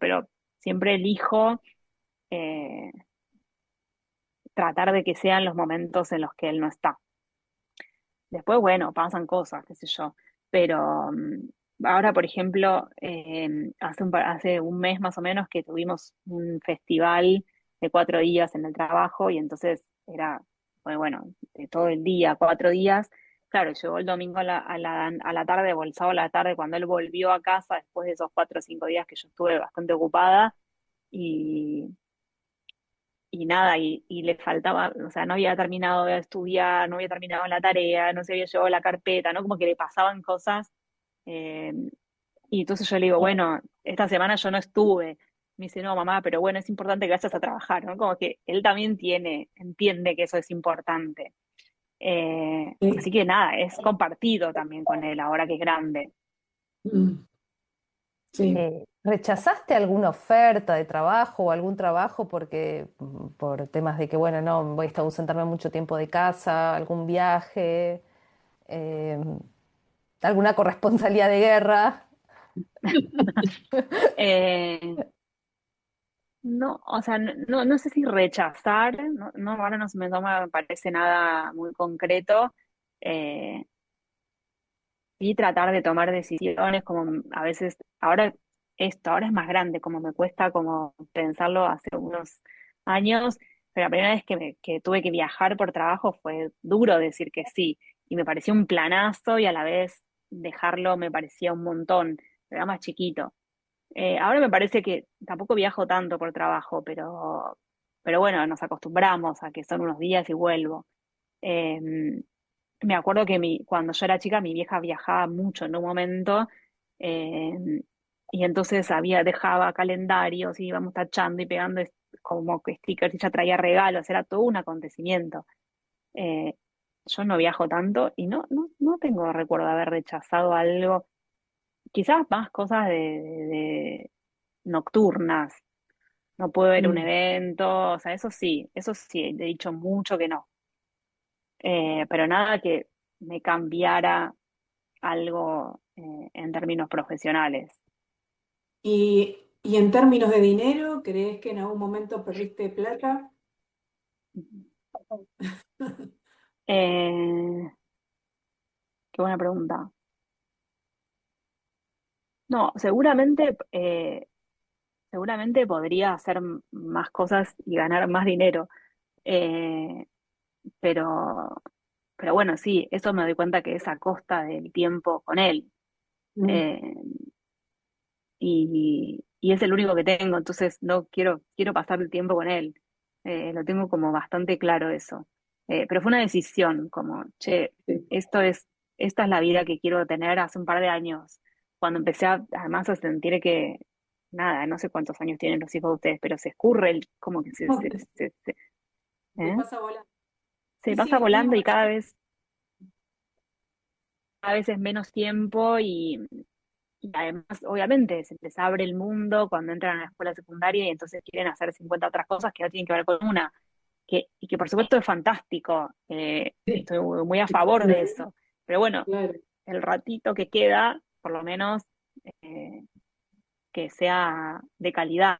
pero siempre elijo eh, tratar de que sean los momentos en los que él no está. Después, bueno, pasan cosas, qué sé yo. Pero ahora, por ejemplo, hace un mes más o menos que tuvimos un festival de 4 días en el trabajo y entonces era, bueno, de todo el día, 4 días. Claro, llegó el domingo a la tarde, o el sábado a la tarde, cuando él volvió a casa después de esos 4 o 5 días que yo estuve bastante ocupada y nada, y le faltaba, o sea, no había terminado de estudiar, no había terminado la tarea, no se había llevado la carpeta, ¿no? Como que le pasaban cosas. eh, y entonces yo le digo, bueno, esta semana yo no estuve. Me dice, no, mamá, pero bueno, es importante que vayas a trabajar, ¿no? Como que él también entiende que eso es importante. Así Sí. que nada, es compartido también con él ahora que es grande. Mm, sí. ¿Rechazaste alguna oferta de trabajo o algún trabajo porque por temas de que, bueno, no, voy a estar ausentarme mucho tiempo de casa, algún viaje, eh, alguna corresponsalía de guerra? Eh, no, o sea, no sé si rechazar, ahora no se me parece nada muy concreto. Eh, y tratar de tomar decisiones como a veces, ahora es más grande, como me cuesta como pensarlo hace unos años, pero la primera vez que tuve que viajar por trabajo fue duro decir que sí, y me pareció un planazo y a la vez dejarlo me parecía un montón, pero era más chiquito. Ahora me parece que tampoco viajo tanto por trabajo, pero bueno, nos acostumbramos a que son unos días y vuelvo. Eh, Me acuerdo que cuando yo era chica, mi vieja viajaba mucho en un momento, eh, y entonces dejaba calendarios y íbamos tachando y pegando como que stickers y ella traía regalos, era todo un acontecimiento. Eh, yo no viajo tanto y no tengo recuerdo de haber rechazado algo, quizás más cosas de nocturnas, no puedo ir a un Mm. evento, o sea, eso sí, he dicho mucho que no. Pero nada que me cambiara algo en términos profesionales. Y en términos de dinero, ¿crees que en algún momento perdiste plata? Eh, Qué buena pregunta. No, seguramente podría hacer más cosas y ganar más dinero. Eh, pero, pero bueno, sí, eso me doy cuenta que es a costa del tiempo con él. Mm. Eh, y es el único que tengo, entonces no quiero pasar el tiempo con él. Lo tengo como bastante claro eso. Pero fue una decisión, como, che, Sí. esta es la vida que quiero tener hace un par de años, cuando empecé además a sentir que, nada, no sé cuántos años tienen los hijos de ustedes, pero se escurre como que Se ¿eh? pasa volando. Se Sí, sí, pasa es muy volando y impresionante. cada vez es menos tiempo y además, obviamente, se les abre el mundo cuando entran a la escuela secundaria y entonces quieren hacer 50 otras cosas que no tienen que ver con una, y que por supuesto es fantástico, Sí, estoy muy a favor de exactamente, eso, pero bueno, claro. el ratito que queda, por lo menos, eh, que sea de calidad.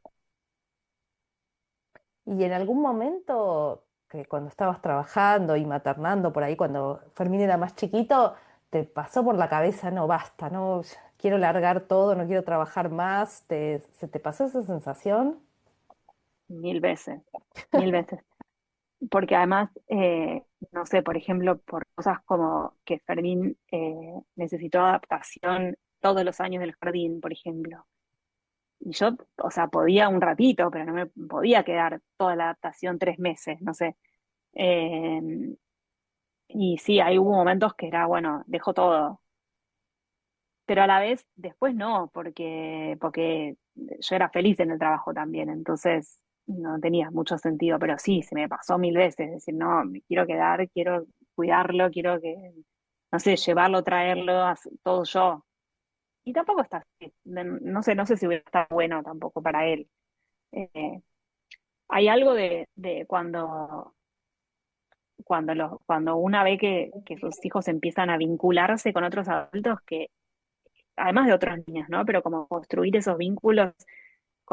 ¿Y en algún momento, que cuando estabas trabajando y maternando por ahí, cuando Fermín era más chiquito, te pasó por la cabeza, no, basta, no, quiero largar todo, no quiero trabajar más? ¿Se te pasó esa sensación? Mil veces, mil veces. Porque además, no sé, por ejemplo, por cosas como que Fermín necesitó adaptación todos los años del jardín, por ejemplo. Y yo, o sea, podía un ratito, pero no me podía quedar toda la adaptación 3 meses, no sé. Eh, y sí, ahí hubo momentos que era, bueno, dejo todo. Pero a la vez, después no, porque yo era feliz en el trabajo también, entonces no tenía mucho sentido, pero sí, se me pasó mil veces, decir, no, me quiero quedar, quiero cuidarlo, quiero que, no sé, llevarlo, traerlo, todo yo. Y tampoco está así, no sé si hubiera estado bueno tampoco para él. Eh, Hay algo de cuando una ve que sus hijos empiezan a vincularse con otros adultos que, además de otros niños, ¿no? Pero como construir esos vínculos